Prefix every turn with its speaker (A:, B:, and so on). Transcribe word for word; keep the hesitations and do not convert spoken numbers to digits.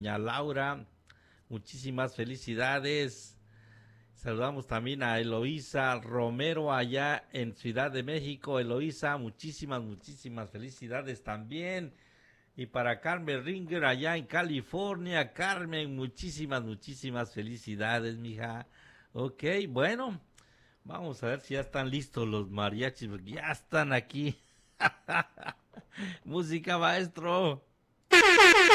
A: doña Laura, muchísimas felicidades. Saludamos también a Eloísa Romero allá en Ciudad de México. Eloísa, muchísimas, muchísimas felicidades también. Y para Carmen Ringer allá en California. Carmen, muchísimas, muchísimas felicidades, mija. Ok, bueno, vamos a ver si ya están listos los mariachis, porque ya están aquí. Música, maestro.